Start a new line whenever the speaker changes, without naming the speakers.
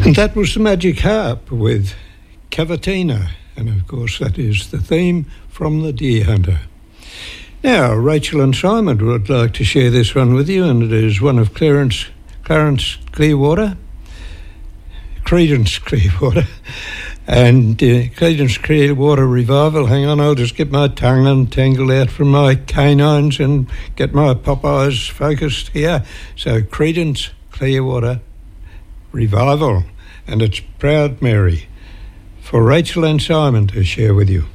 And that was the Magic Harp with Cavatina, and of course that is the theme from The Deer Hunter. Now, Rachel and Simon would like to share this one with you, and it is one of Clarence Clearwater, Creedence Clearwater, and Creedence Clearwater Revival. Hang on, I'll just get my tongue untangled out from my canines and get my Popeyes focused here. So, Creedence Clearwater Revival, and it's Proud Mary for Rachel and Simon to share with you.